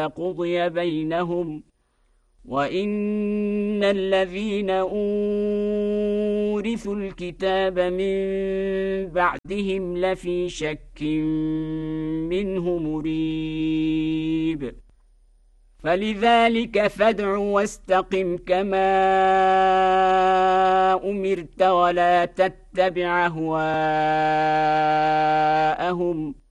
قضي بينهم وإن الذين أورثوا الكتاب من بعدهم لفي شك منه مريب فلذلك فادع واستقم كما أمرت ولا تتبع أهواءهم